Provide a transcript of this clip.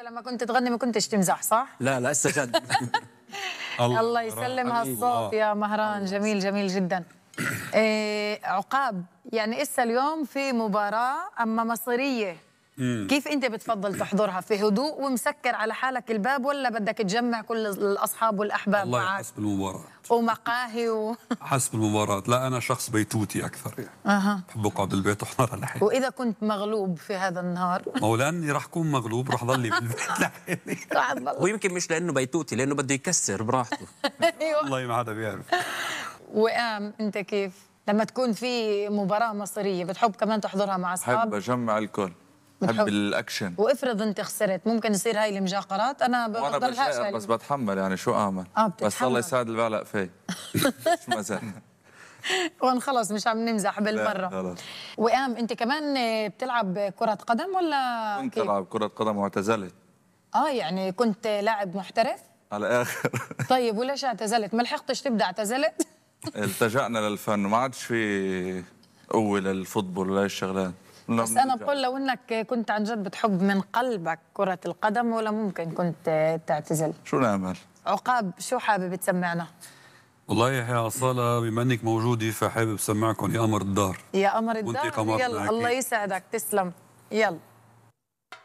لما كنت تغني ما كنتش تمزح صح؟ لا لا هسه جد. الله يسلم هالصوت يا مهران، جميل جميل جدا. عقاب، يعني إسا اليوم في مباراة أما مصيرية، كيف أنت بتفضل تحضرها؟ في هدوء ومسكر على حالك الباب، ولا بدك تجمع كل الأصحاب والأحباب والله معك؟ حسب المباراة ومقاهي حسب المباراة. لا أنا شخص بيتوتي أكثر يعني. بحب أقعد بالبيت وأحضر لحالي. وإذا كنت مغلوب في هذا النهار؟ ما هو لأني راح أكون مغلوب راح ضلي بالبيت لحالي. ويمكن مش لأنه بيتوتي، لأنه بده يكسر براحته. والله ما حدا بيعرف. وئام، أنت كيف؟ لما تكون في مباراة مصرية بتحب كمان تحضرها مع أصحاب؟ بحب أجمع الكل، بحب الأكشن. وافرض أنت خسرت ممكن يصير هاي المجاقرات؟ أنا بفضلهاش بس بتحمل يعني شو أعمل. بس الله يساعد اللي بعلق في. مش مزح. وان خلص مش عم نمزح بالمرة. وئام، أنت كمان بتلعب كرة قدم ولا كنت ألعب كرة قدم واعتزلت. يعني كنت لاعب محترف؟ على آخر. طيب وليش اعتزلت؟ ما لحقتش تبدأ اعتزلت؟ التجأنا للفن وما عادش في قوة للفوتبول ولا الشغلات. بس أنا بقول لو إنك كنت عن جد بتحب من قلبك كرة القدم، ولا ممكن كنت تعتزل؟ شو نعمل؟ عقاب، شو حابب تسمعنا؟ والله يا أصالة بما أنك موجودة فحابب سمعكم يا قمر الدار. يا قمر الدار، يلا الله يسعدك، تسلم، يلا.